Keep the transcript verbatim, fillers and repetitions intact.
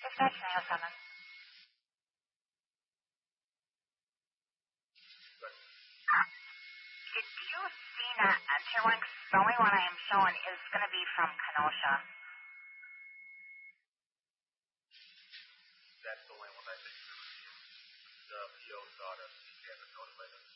Dispatch nine oh seven. Did you see that Interlink? The only one I am showing is going to be from Kenosha. That's the only one I think we received. The P O got us. We haven't notified us.